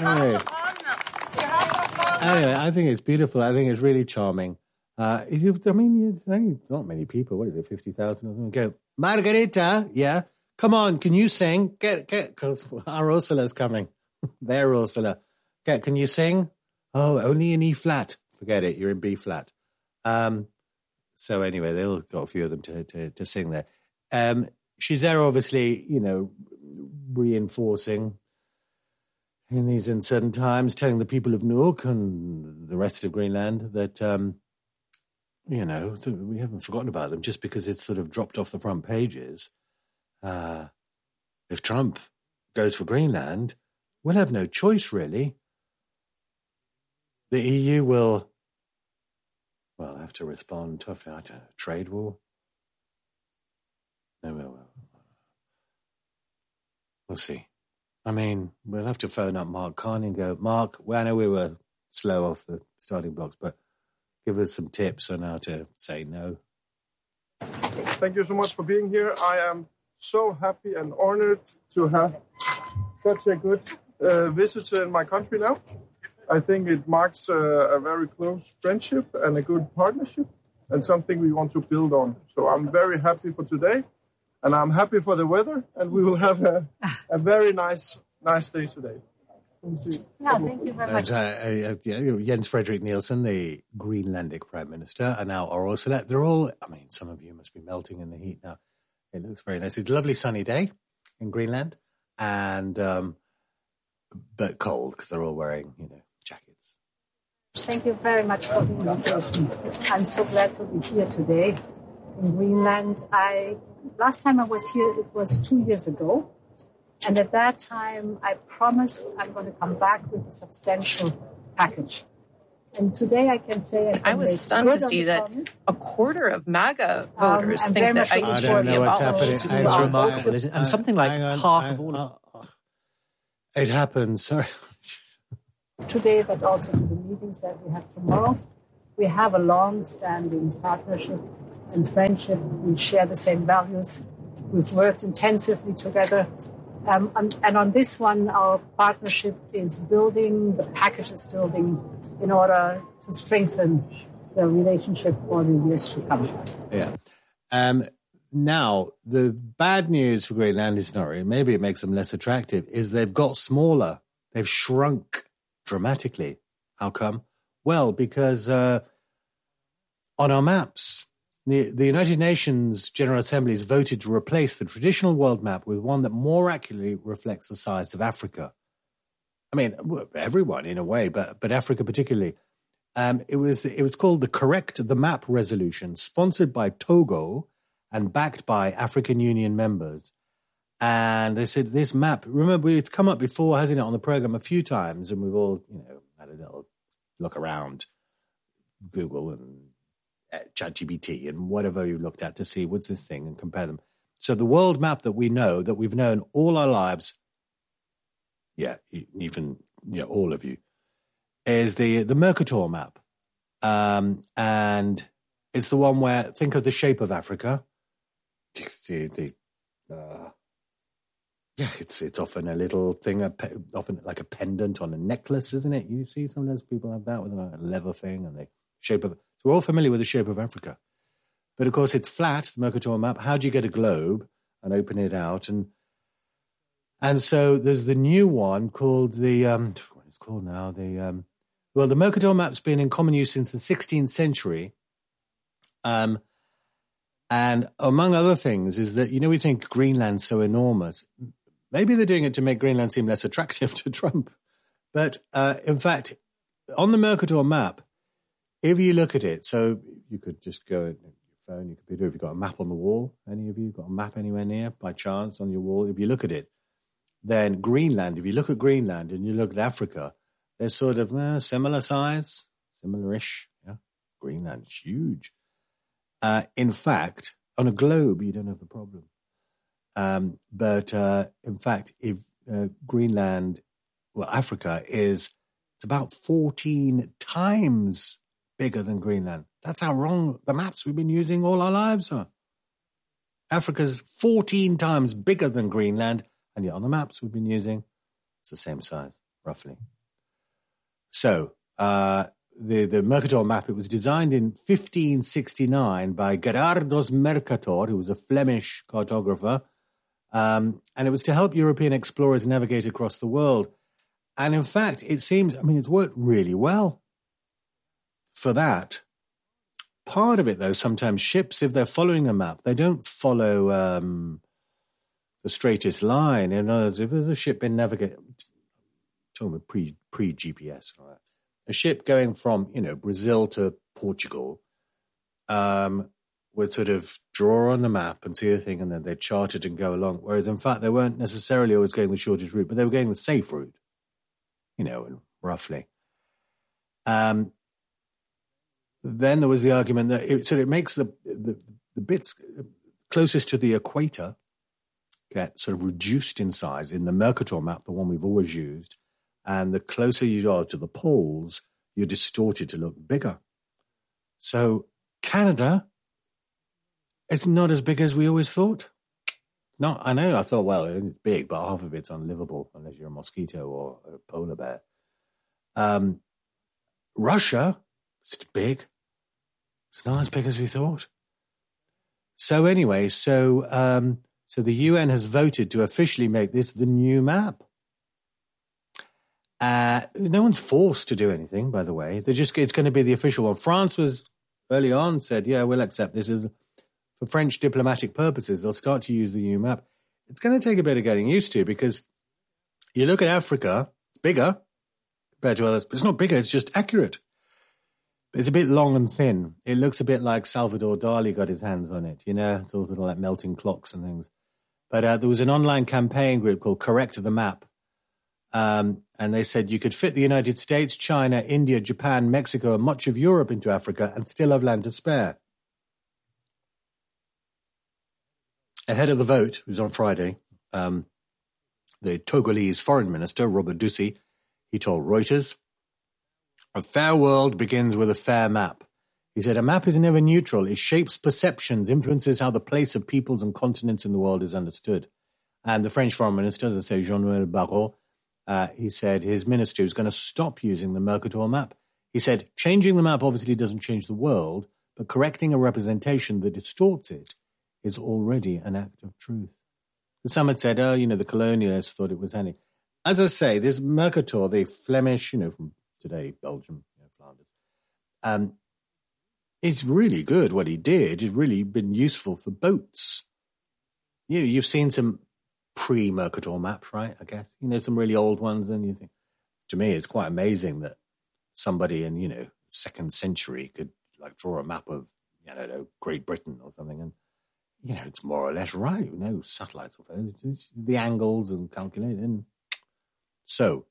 Anyway, I think it's beautiful. I think it's really charming. There's not many people. What is it, 50,000 of them? Go, Margarita, yeah. Come on, can you sing? Get, because our Ursula's coming. There, Ursula. Can you sing? Oh, only in E flat. Forget it, you're in B flat. So anyway, they'll got a few of them to sing there. She's there, obviously, reinforcing in these uncertain times, telling the people of Nuuk and the rest of Greenland that, we haven't forgotten about them just because it's sort of dropped off the front pages. If Trump goes for Greenland, we'll have no choice, really. The EU will, have to respond toughly to a trade war. No, we'll see. I mean, we'll have to phone up Mark Carney and go, Mark, I know we were slow off the starting blocks, but give us some tips on how to say no. Thank you so much for being here. I am so happy and honored to have such a good visitor in my country now. I think it marks a very close friendship and a good partnership and something we want to build on. So I'm very happy for today, and I'm happy for the weather, and we will have a very nice day today. Thank you very much. Jens Frederik Nielsen, the Greenlandic Prime Minister, and now Ursula. They're all, some of you must be melting in the heat now. It looks very nice. It's a lovely sunny day in Greenland, and but cold because they're all wearing, jackets. Thank you very much for the invitation. I'm so glad to be here today in Greenland. Last time I was here, it was 2 years ago. And at that time, I promised I'm going to come back with a substantial package. And today I can say I was stunned to see that a quarter of MAGA voters think that ICE should be abolished. It's remarkable, isn't it? And something like half of all. It happens. Sorry. Today, but also to the meetings that we have tomorrow. We have a long-standing partnership and friendship. We share the same values. We've worked intensively together. And on this one, our partnership is building, the package is building in order to strengthen the relationship for the years to come. Yeah. Now, the bad news for Greenland is not really, maybe it makes them less attractive, is they've got smaller. They've shrunk dramatically. How come? Well, because on our maps, the United Nations General Assembly has voted to replace the traditional world map with one that more accurately reflects the size of Africa. Everyone in a way, but Africa particularly. It was called the Correct the Map resolution, sponsored by Togo and backed by African Union members. And they said this map, remember it's come up before, hasn't it, on the program a few times, and we've all, had a little look around Google and ChatGPT and whatever you looked at to see what's this thing and compare them. So the world map that we know, that we've known all our lives, all of you, is the Mercator map. And it's the one where, think of the shape of Africa. It's often a little thing, often like a pendant on a necklace, isn't it? You see sometimes people have that with a leather thing and the shape of it. So we're all familiar with the shape of Africa. But of course it's flat, the Mercator map. How do you get a globe and open it out? And so there's the new one called what it's called now, the Mercator map's been in common use since the 16th century. And among other things is that, we think Greenland's so enormous. Maybe they're doing it to make Greenland seem less attractive to Trump. But in fact, on the Mercator map, if you look at it, so you could just go on your phone, your computer, if you've got a map on the wall, any of you got a map anywhere near by chance on your wall, if you look at it, then Greenland, if you look at Greenland and you look at Africa, they're sort of similar size, similar-ish. Yeah, Greenland's huge. In fact, on a globe, you don't have the problem. But in fact, if Greenland, Africa it's about 14 times bigger than Greenland. That's how wrong the maps we've been using all our lives are. Africa's 14 times bigger than Greenland, and yet on the maps we've been using, it's the same size, roughly. So, the Mercator map, it was designed in 1569 by Gerardus Mercator, who was a Flemish cartographer, and it was to help European explorers navigate across the world. And in fact, it seems, it's worked really well for that. Part of it, though, sometimes ships, if they're following a map, they don't follow the straightest line. In other words, if there's a ship in navigate, talking about pre-GPS, a ship going from, Brazil to Portugal, would sort of draw on the map and see the thing, and then they'd chart it and go along. Whereas, in fact, they weren't necessarily always going the shortest route, but they were going the safe route, roughly. Then there was the argument that it makes the bits closest to the equator get sort of reduced in size in the Mercator map, the one we've always used, and the closer you are to the poles, you're distorted to look bigger. So Canada, it's not as big as we always thought. No, I know. I thought, well, it's big, but half of it's unlivable unless you're a mosquito or a polar bear. Russia, it's big. It's not as big as we thought. So anyway, so the UN has voted to officially make this the new map. No one's forced to do anything, by the way. It's going to be the official one. France was early on said, yeah, we'll accept this as for French diplomatic purposes. They'll start to use the new map. It's going to take a bit of getting used to, because you look at Africa, bigger compared to others, but it's not bigger, it's just accurate. It's a bit long and thin. It looks a bit like Salvador Dali got his hands on it, It's all sort of like melting clocks and things. But there was an online campaign group called Correct the Map. And they said you could fit the United States, China, India, Japan, Mexico, and much of Europe into Africa and still have land to spare. Ahead of the vote, it was on Friday, the Togolese foreign minister, Robert Dussey, he told Reuters, "A fair world begins with a fair map." He said, "A map is never neutral. It shapes perceptions, influences how the place of peoples and continents in the world is understood." And the French foreign minister, they say Jean-Noël Barrot, he said his ministry was going to stop using the Mercator map. He said, changing the map obviously doesn't change the world, but correcting a representation that distorts it is already an act of truth. Some had said, the colonialists thought it was handy. As I say, this Mercator, the Flemish, from today, Belgium, Flanders, it's really good what he did. It's really been useful for boats. You've seen some pre-Mercator maps, right? I guess, some really old ones, and you think, to me, it's quite amazing that somebody in, 2nd century could draw a map of, Great Britain or something, and it's more or less right. No satellites or it's the angles and calculating. So,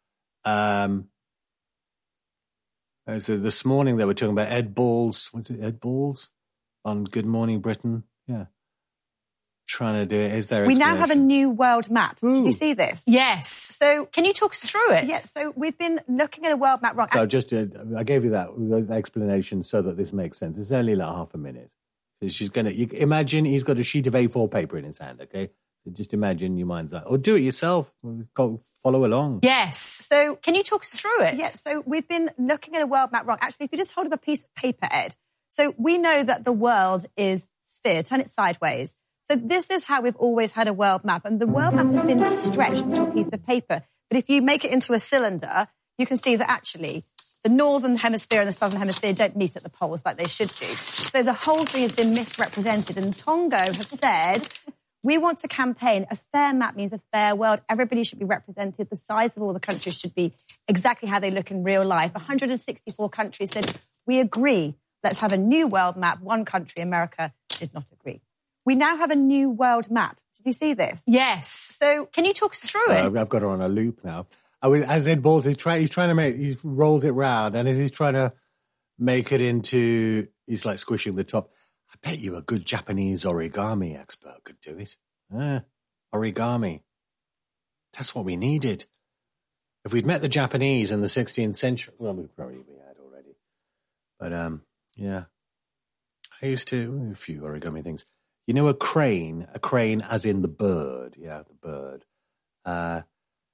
so this morning they were talking about Ed Balls. What's it, Ed Balls on Good Morning Britain? Yeah. Trying to do it. Is there? We now have a new world map. Ooh. Did you see this? Yes. So can you talk us through it? Yes. So we've been looking at a world map. So I gave you that explanation so that this makes sense. It's only half a minute. So she's going to, imagine he's got a sheet of A4 paper in his hand, okay? So just imagine your mind's like, or do it yourself. Follow along. Yes. So can you talk us through it? Yes. So we've been looking at a world map wrong. Actually, if you just hold up a piece of paper, Ed. So we know that the world is sphere. Turn it sideways. So this is how we've always had a world map. And the world map has been stretched into a piece of paper. But if you make it into a cylinder, you can see that actually the northern hemisphere and the southern hemisphere don't meet at the poles like they should do. So the whole thing has been misrepresented. And Tongo have said, we want to campaign. A fair map means a fair world. Everybody should be represented. The size of all the countries should be exactly how they look in real life. 164 countries said, we agree. Let's have a new world map. One country, America, did not agree. We now have a new world map. Did you see this? Yes. So can you talk us through it? I've got her on a loop now. As Ed Balls, he's trying to he rolls it round, and as he's trying to make it into, he's like squishing the top. I bet you a good Japanese origami expert could do it. Origami. That's what we needed. If we'd met the Japanese in the 16th century, well, we probably had already. But, yeah. I used to, a few origami things. A crane as in the bird. Yeah, the bird.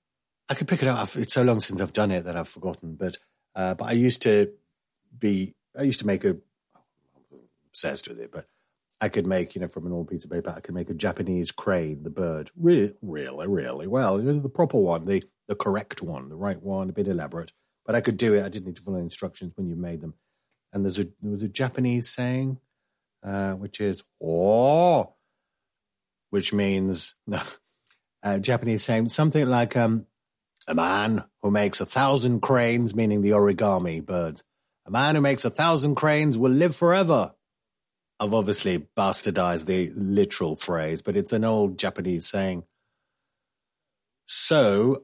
I could pick it up. It's so long since I've done it that I've forgotten. But I used to make I'm obsessed with it, but I could make, from an old piece of paper, I could make a Japanese crane, the bird, really, really well. The proper one, the correct one, the right one, a bit elaborate. But I could do it. I didn't need to follow instructions when you made them. And there was a Japanese saying, which is "oh," which means Japanese saying something like a man who makes 1,000 cranes, meaning the origami birds. A man who makes 1,000 cranes will live forever. I've obviously bastardized the literal phrase, but it's an old Japanese saying. So,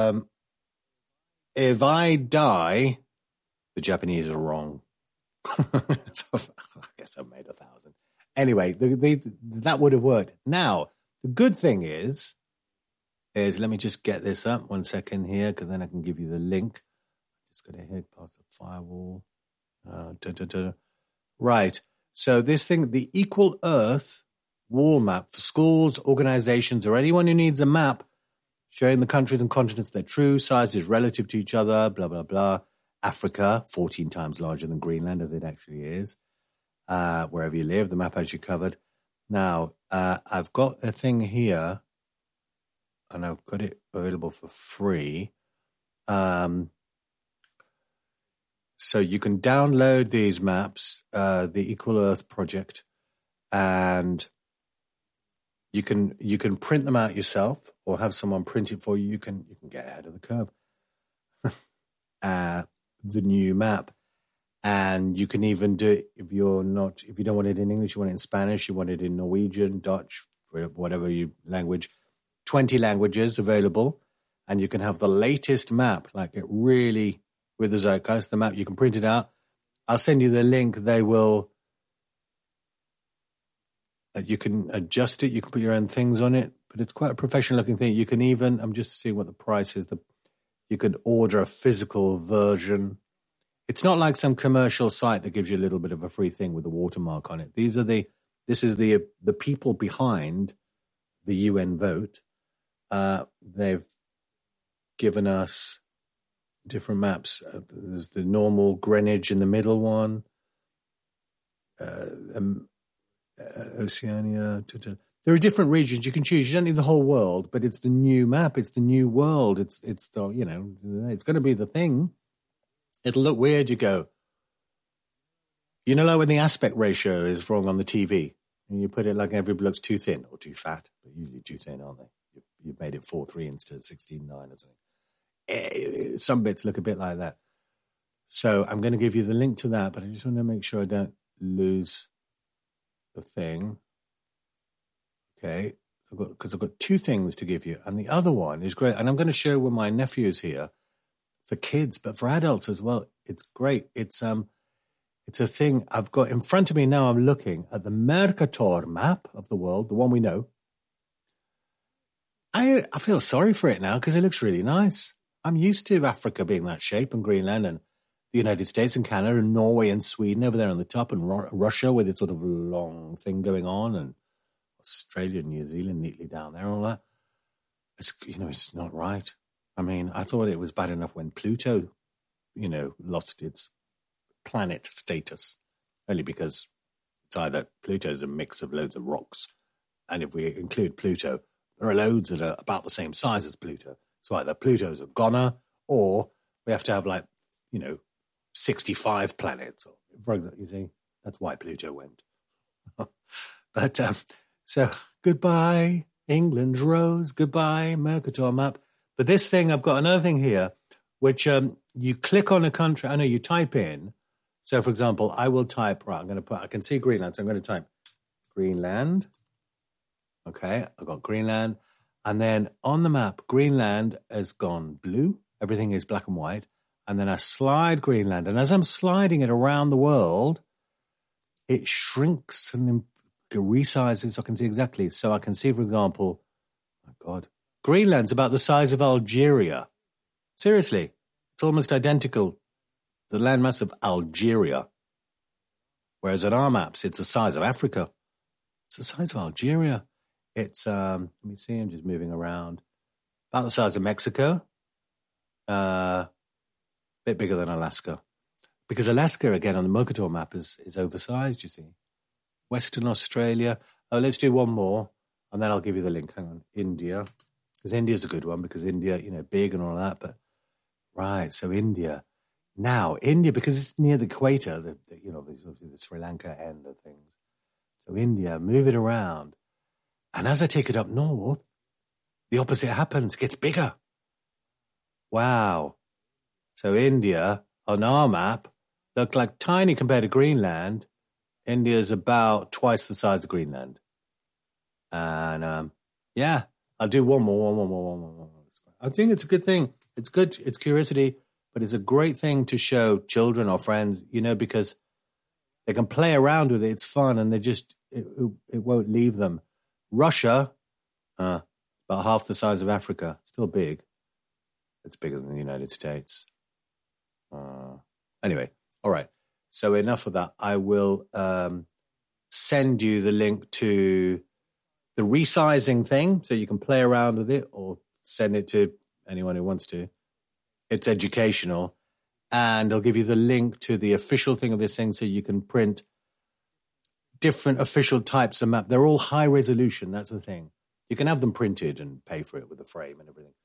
if I die, the Japanese are wrong. So, I guess I've made 1,000. Anyway, that would have worked. Now, the good thing is let me just get this up 1 second here, because then I can give you the link. Just got to hit past the firewall. Right. So this thing, the Equal Earth wall map for schools, organizations, or anyone who needs a map showing the countries and continents their true sizes relative to each other, blah, blah, blah. Africa, 14 times larger than Greenland, as it actually is. Wherever you live, the map has you covered. Now, I've got a thing here, and I've got it available for free. So you can download these maps, the Equal Earth project, and you can print them out yourself or have someone print it for you. You can get ahead of the curve. The new map, and you can even do it if you don't want it in English, you want it in Spanish, you want it in Norwegian, Dutch, whatever language. 20 languages available, and you can have the latest map, like it really. With the Zeitgeist, the map, you can print it out. I'll send you the link. You can adjust it. You can put your own things on it, but it's quite a professional looking thing. You can even, I'm just seeing what the price is. You could order a physical version. It's not like some commercial site that gives you a little bit of a free thing with a watermark on it. This is the people behind the UN vote. They've given us different maps. There's the normal Greenwich in the middle one. Oceania. There are different regions you can choose. You don't need the whole world, but it's the new map. It's the new world. It's it's going to be the thing. It'll look weird. You go, like when the aspect ratio is wrong on the TV, and you put it like everybody looks too thin or too fat, but usually too thin, aren't they? You've made it 4:3 instead of 16:9 or something. Some bits look a bit like that. So I'm going to give you the link to that, but I just want to make sure I don't lose the thing. Okay, because I've got two things to give you, and the other one is great, and I'm going to share with my nephews here for kids, but for adults as well. It's great. It's a thing I've got in front of me now. I'm looking at the Mercator map of the world, the one we know. I feel sorry for it now because it looks really nice. I'm used to Africa being that shape, and Greenland, and the United States, and Canada, and Norway, and Sweden over there on the top, and Russia with its sort of long thing going on, and Australia and New Zealand neatly down there, all that. It's not right. I mean, I thought it was bad enough when Pluto, lost its planet status, only because it's either Pluto's a mix of loads of rocks, and if we include Pluto, there are loads that are about the same size as Pluto. So either Pluto's a goner, or we have to have 65 planets. For example, you see, that's why Pluto went. But so goodbye, England's rose. Goodbye, Mercator map. But this thing, I've got another thing here, which you click on a country. I know you type in. So, for example, I will type. Right, I can see Greenland, so I'm going to type Greenland. Okay, I've got Greenland. And then on the map, Greenland has gone blue. Everything is black and white. And then I slide Greenland. And as I'm sliding it around the world, it shrinks and resizes. So I can see exactly. So I can see, for example, oh my God, Greenland's about the size of Algeria. Seriously, it's almost identical. The landmass of Algeria. Whereas on our maps, it's the size of Africa. It's the size of Algeria. It's, let me see, I'm just moving around. About the size of Mexico. Bit bigger than Alaska. Because Alaska, again, on the Mercator map is oversized, you see. Western Australia. Oh, let's do one more, and then I'll give you the link. Hang on. India. Because India's a good one, because India, big and all that. But, right, so India. Now, India, because it's near the equator, obviously the Sri Lanka end of things. So India, move it around. And as I take it up north, the opposite happens. It gets bigger. Wow. So India, on our map, looked like tiny compared to Greenland. India is about twice the size of Greenland. And, I'll do one more. I think it's a good thing. It's good. It's curiosity, but it's a great thing to show children or friends, because they can play around with it. It's fun, and it won't leave them. Russia, about half the size of Africa, still big. It's bigger than the United States. Anyway, all right. So enough of that. I will send you the link to the resizing thing so you can play around with it, or send it to anyone who wants to. It's educational. And I'll give you the link to the official thing of this thing so you can print different official types of map. They're all high resolution. That's the thing. You can have them printed and pay for it with the frame and everything.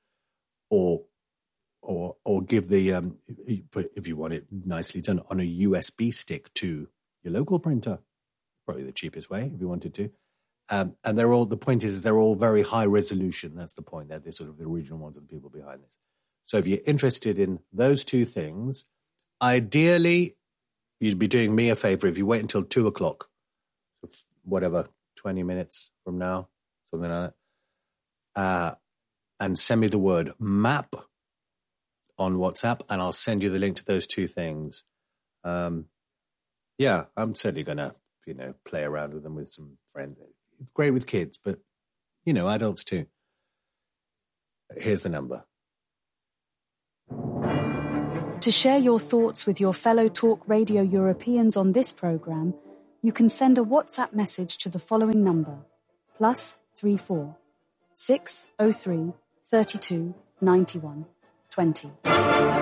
Or give the, if you want it nicely done, on a USB stick to your local printer. Probably the cheapest way if you wanted to. And the point is they're all very high resolution. That's the point. They're sort of the original ones of the people behind this. So if you're interested in those two things, ideally, you'd be doing me a favor if you wait until 2:00, whatever, 20 minutes from now, something like that, and send me the word map on WhatsApp, and I'll send you the link to those two things. I'm certainly going to, play around with them with some friends. It's great with kids, but, adults too. Here's the number. To share your thoughts with your fellow Talk Radio Europeans on this programme, you can send a WhatsApp message to the following number, +34 603 32 91 20.